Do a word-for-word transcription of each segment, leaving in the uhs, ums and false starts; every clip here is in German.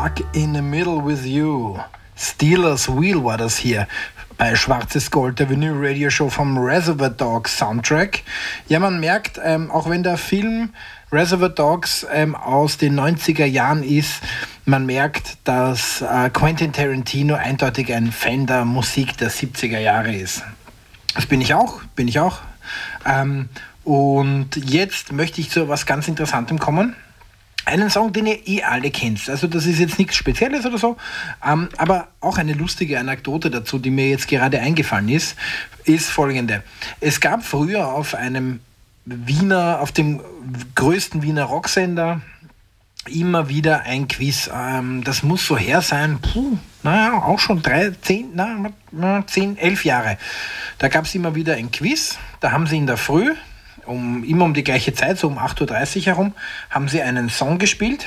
Stuck in the Middle with You. Steelers Wheel war das hier bei Schwarzes Gold, der Vinyl Radio Show vom Reservoir Dogs Soundtrack. Ja, man merkt, ähm, auch wenn der Film Reservoir Dogs ähm, aus den neunziger Jahren ist, man merkt, dass äh, Quentin Tarantino eindeutig ein Fan der Musik der siebziger Jahre ist. Das bin ich auch, bin ich auch. Ähm, und jetzt möchte ich zu was ganz Interessantem kommen. Einen Song, den ihr eh alle kennt. Also das ist jetzt nichts Spezielles oder so, ähm, aber auch eine lustige Anekdote dazu, die mir jetzt gerade eingefallen ist, ist folgende. Es gab früher auf einem Wiener, auf dem größten Wiener Rocksender immer wieder ein Quiz. Ähm, das muss so her sein, puh, naja, auch schon drei, zehn, na, zehn, elf Jahre. Da gab es immer wieder ein Quiz, da haben sie in der Früh, Um, immer um die gleiche Zeit, so um acht Uhr dreißig herum, haben sie einen Song gespielt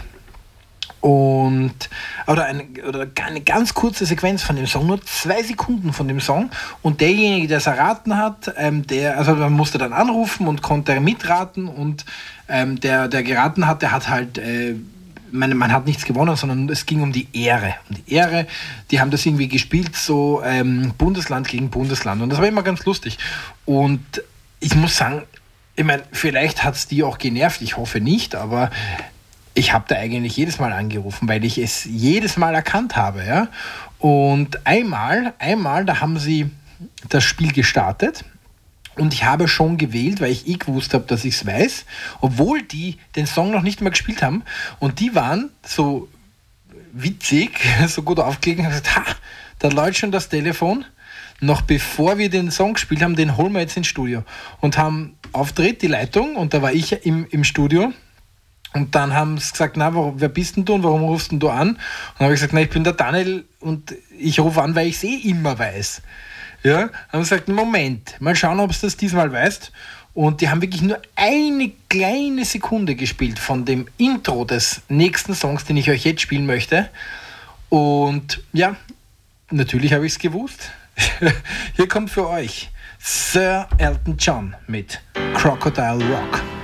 und oder eine, oder eine ganz kurze Sequenz von dem Song, nur zwei Sekunden von dem Song, und derjenige, der es erraten hat, ähm, der, also man musste dann anrufen und konnte mitraten, und ähm, der, der geraten hat, der hat halt äh, Man, man hat nichts gewonnen, sondern es ging um die Ehre. Um die Ehre, die haben das irgendwie gespielt, so ähm, Bundesland gegen Bundesland, und das war immer ganz lustig. Und ich muss sagen, ich meine, vielleicht hat es die auch genervt, ich hoffe nicht, aber ich habe da eigentlich jedes Mal angerufen, weil ich es jedes Mal erkannt habe. Ja? Und einmal, einmal, da haben sie das Spiel gestartet und ich habe schon gewählt, weil ich eh gewusst habe, dass ich es weiß, obwohl die den Song noch nicht mal gespielt haben, und die waren so witzig, so gut aufgelegt und gesagt, ha, da läutet schon das Telefon. Noch bevor wir den Song gespielt haben, den holen wir jetzt ins Studio. Und haben aufgedreht, die Leitung, und da war ich im, im Studio. Und dann haben sie gesagt, na, warum, wer bist denn du und warum rufst denn du an? Und dann habe ich gesagt, na, ich bin der Daniel und ich rufe an, weil ich es eh immer weiß. Ja, haben sie gesagt, Moment, mal schauen, ob es das diesmal weißt. Und die haben wirklich nur eine kleine Sekunde gespielt von dem Intro des nächsten Songs, den ich euch jetzt spielen möchte. Und ja, natürlich habe ich es gewusst. Hier kommt für euch Sir Elton John mit Crocodile Rock.